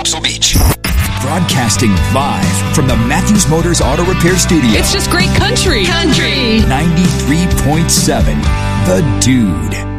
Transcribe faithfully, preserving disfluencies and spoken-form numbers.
Topsail Beach. Broadcasting live from the Matthews Motors Auto Repair Studio. It's just great country. Country. ninety-three point seven The Dude.